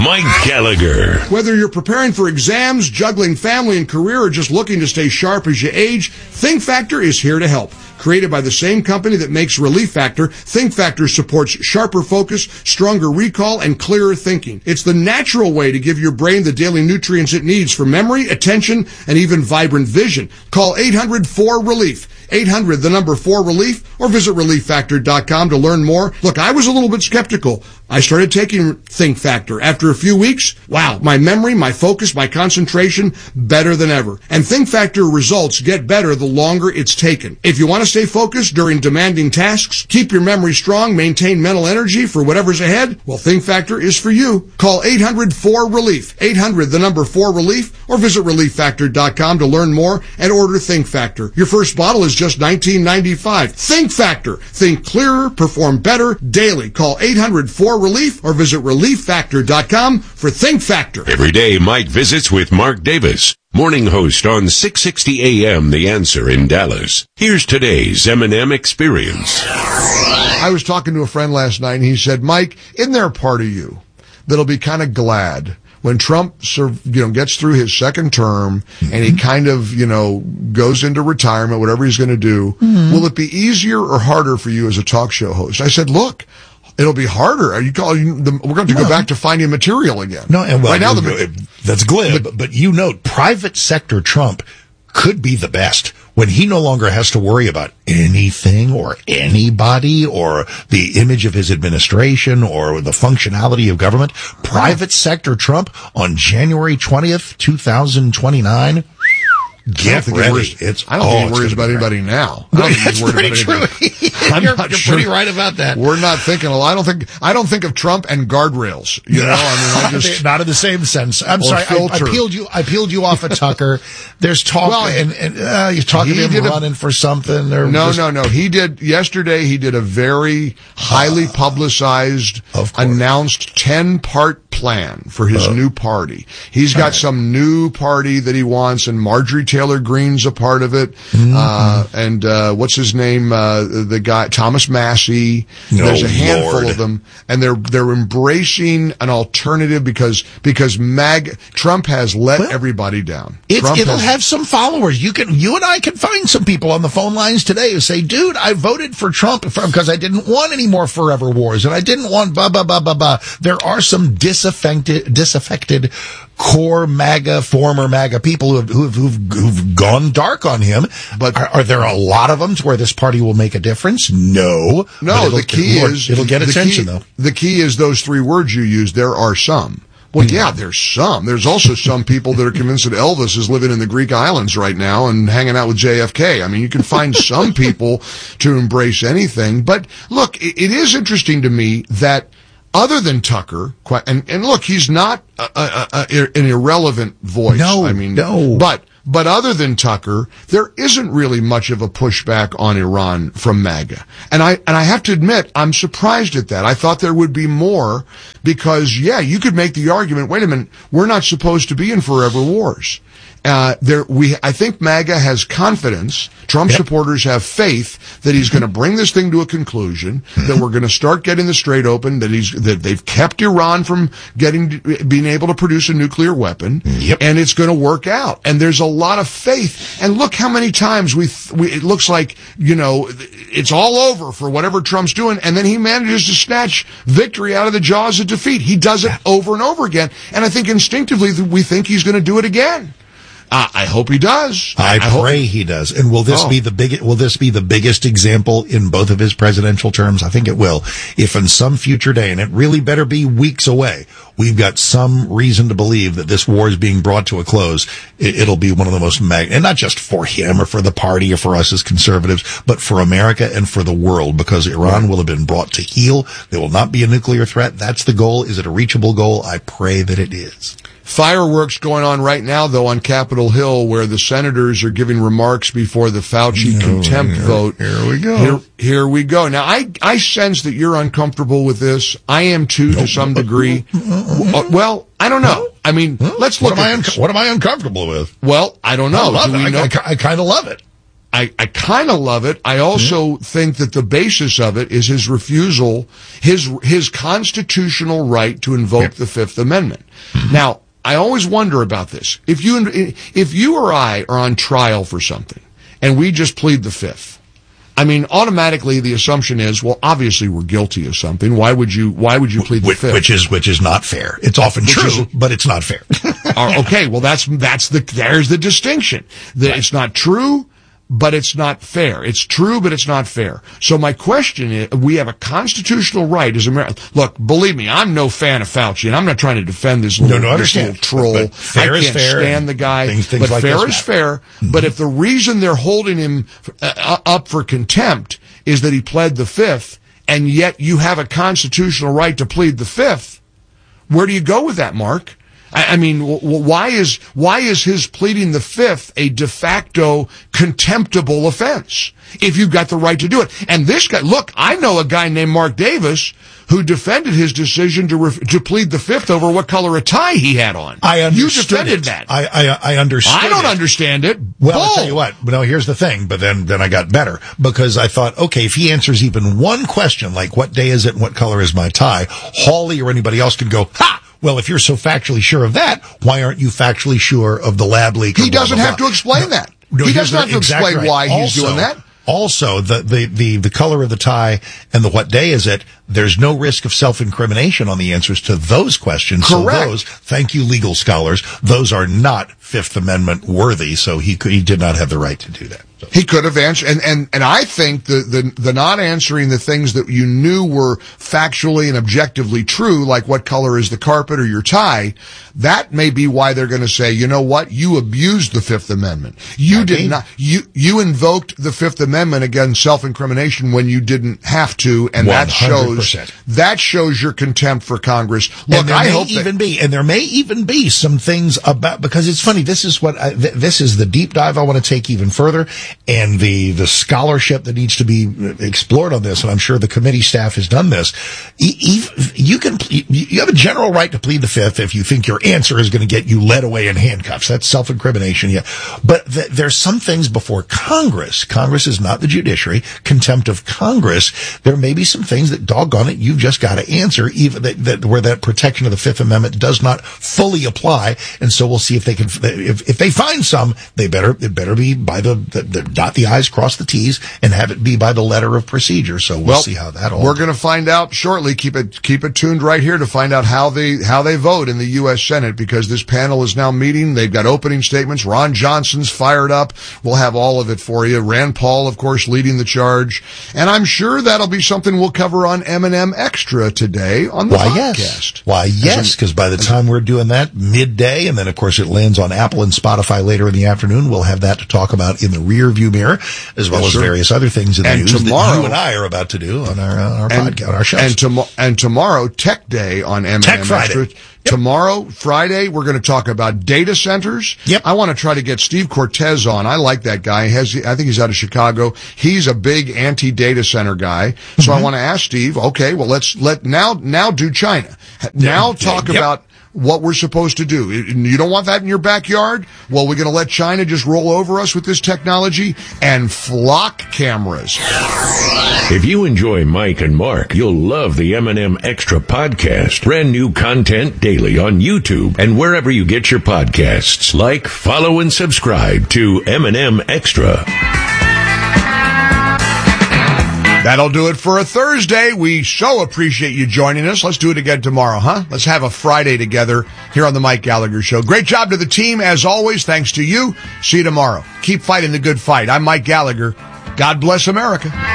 Mike Gallagher. Whether you're preparing for exams, juggling family and career, or just looking to stay sharp as you age, Think Factor is here to help. Created by the same company that makes Relief Factor, Think Factor supports sharper focus, stronger recall, and clearer thinking. It's the natural way to give your brain the daily nutrients it needs for memory, attention, and even vibrant vision. Call 800-4RELIEF. 800, the number 4RELIEF, or visit ReliefFactor.com to learn more. Look, I was a little bit skeptical. I started taking Think Factor. After a few weeks, wow, my memory, my focus, my concentration, better than ever. And Think Factor results get better the longer it's taken. If you want to stay focused during demanding tasks, keep your memory strong, maintain mental energy for whatever's ahead, well, Think Factor is for you. Call 800-4RELIEF. 800, the number 4RELIEF, or visit ReliefFactor.com to learn more and order Think Factor. Your first bottle is just $19.95. Think Factor. Think clearer, perform better daily. Call 800-4RELIEF or visit ReliefFactor.com for Think Factor. Every day, Mike visits with Mark Davis, morning host on 660 AM The Answer in Dallas. Here's today's M&M Experience. I was talking to a friend last night, and he said, Mike, isn't there a part of you that'll be kind of glad when Trump, gets through his second term and he kind of, goes into retirement, whatever he's going to do, will it be easier or harder for you as a talk show host? I said, look, it'll be harder. We're going to have to go back to finding material again. No, and right now that's glib, but private sector Trump could be the best when he no longer has to worry about anything or anybody or the image of his administration or the functionality of government. Private sector Trump on January 20th, 2029. Get ready. I don't think he worries about anybody now. That's pretty true. You're pretty right about that. We're not thinking a lot. I don't think of Trump and guardrails. Not in the same sense. I'm sorry. I peeled you off of Tucker. There's talk, you're talking about him running for something. Or no. Yesterday he did a very highly publicized, announced 10-part plan for his new party. He's got some new party that he wants, and Marjorie Taylor Greene's a part of it. And what's his name? The guy, Thomas Massey. There's a handful of them. And they're embracing an alternative because Trump has let everybody down. It'll have some followers. You and I can find some people on the phone lines today who say, dude, I voted for Trump because I didn't want any more forever wars and I didn't want blah, blah, blah, blah, blah. There are some disaffected core MAGA, former MAGA people who've gone dark on him. But are there a lot of them to where this party will make a difference? No. The key is it'll get attention though. The key is those three words you used. There are some. Well, yeah, there's some. There's also some people that are convinced that Elvis is living in the Greek islands right now and hanging out with JFK. I mean, you can find some people to embrace anything. But look, it is interesting to me that other than Tucker, and look, he's not an irrelevant voice. No. But other than Tucker, there isn't really much of a pushback on Iran from MAGA. And I have to admit, I'm surprised at that. I thought there would be more because, you could make the argument, wait a minute, we're not supposed to be in forever wars. I think MAGA has confidence. Trump supporters have faith that he's going to bring this thing to a conclusion, that we're going to start getting the strait open, that they've kept Iran from being able to produce a nuclear weapon, and it's going to work out. And there's a lot of faith. And look how many times it looks like, it's all over for whatever Trump's doing, and then he manages to snatch victory out of the jaws of defeat. He does it over and over again. And I think instinctively we think he's going to do it again. I hope he does. I pray he does. And will this be the biggest example in both of his presidential terms? I think it will. If in some future day, and it really better be weeks away, we've got some reason to believe that this war is being brought to a close, it'll be one of the most and not just for him or for the party or for us as conservatives, but for America and for the world, because Iran will have been brought to heel. There will not be a nuclear threat. That's the goal. Is it a reachable goal? I pray that it is. Fireworks going on right now, though, on Capitol Hill, where the senators are giving remarks before the Fauci contempt vote. Here we go. Here we go. Now, I sense that you're uncomfortable with this. I am, too, to some degree. Well, I don't know. I mean, let's look at this. What am I uncomfortable with? Well, I don't know. I kind of love it. I kind of love it. I also think that the basis of it is his refusal, his constitutional right to invoke the Fifth Amendment. Now, I always wonder about this. If you or I are on trial for something and we just plead the Fifth, I mean, automatically the assumption is, well, obviously we're guilty of something. Why would you plead the Fifth? Which is not fair. It's often true, but it's not fair. Okay, well there's the distinction. It's not true, but it's not fair. It's true, but it's not fair. So my question is, we have a constitutional right as Americans. Look, believe me, I'm no fan of Fauci, and I'm not trying to defend this little troll. But fair I can't is fair, stand the guy, things but like fair is fair. But if the reason they're holding him up for contempt is that he pled the Fifth, and yet you have a constitutional right to plead the Fifth, where do you go with that, Mark? I mean, why is his pleading the Fifth a de facto contemptible offense if you've got the right to do it? And this guy, look, I know a guy named Mark Davis who defended his decision to plead the Fifth over what color a tie he had on. I understood You defended that. I understood. I don't understand it. Well, I'll tell you what. No, here's the thing. But then I got better because I thought, okay, if he answers even one question, like what day is it and what color is my tie, Hawley or anybody else can go, ha! Well, if you're so factually sure of that, why aren't you factually sure of the lab leak? He doesn't have to explain that. He doesn't have to explain why he's doing that. Also, the color of the tie and the what day is it, there's no risk of self-incrimination on the answers to those questions. Correct. So those, thank you legal scholars, those are not Fifth Amendment worthy, so he did not have the right to do that. So. He could have answered, and I think the not answering the things that you knew were factually and objectively true, like what color is the carpet or your tie, that may be why they're going to say, you know what, you abused the Fifth Amendment. You did not, you invoked the Fifth Amendment against self-incrimination when you didn't have to, and 100%. that shows your contempt for Congress. Look, I hope there may even be some things about, because it's funny, this is this is the deep dive I want to take even further. And the scholarship that needs to be explored on this, and I'm sure the committee staff has done this. You have a general right to plead the Fifth if you think your answer is going to get you led away in handcuffs. That's self-incrimination. Yeah, but there's some things before Congress. Congress is not the judiciary. Contempt of Congress. There may be some things that, doggone it, you've just got to answer, even that where that protection of the Fifth Amendment does not fully apply. And so we'll see if they can. If they find some, it better be by the dot the I's, cross the T's, and have it be by the letter of procedure. So we'll see how that all. We're going to find out shortly. Keep it tuned right here to find out how they vote in the U.S. Senate, because this panel is now meeting. They've got opening statements. Ron Johnson's fired up. We'll have all of it for you. Rand Paul, of course, leading the charge, and I'm sure that'll be something we'll cover on M&M Extra today on the podcast. Why, yes, because by the time we're doing that midday, and then of course it lands on Apple and Spotify later in the afternoon, we'll have that to talk about in the rear view mirror, as well as various other things in the news that you and I are about to do on our podcast, on our shows. And tomorrow, Tech Day on M&M Tech Friday. Extra. Tomorrow, Friday, we're going to talk about data centers. Yep. I want to try to get Steve Cortez on. I like that guy. I think he's out of Chicago. He's a big anti-data center guy. So I want to ask Steve, okay, well, now do China. Now talk about what we're supposed to do. You don't want that in your backyard? Well, we're going to let China just roll over us with this technology and flock cameras. If you enjoy Mike and Mark, you'll love the M&M Extra podcast. Brand new content daily on YouTube and wherever you get your podcasts. Like, follow, and subscribe to M&M Extra. That'll do it for a Thursday. We so appreciate you joining us. Let's do it again tomorrow, huh? Let's have a Friday together here on the Mike Gallagher Show. Great job to the team, as always. Thanks to you. See you tomorrow. Keep fighting the good fight. I'm Mike Gallagher. God bless America.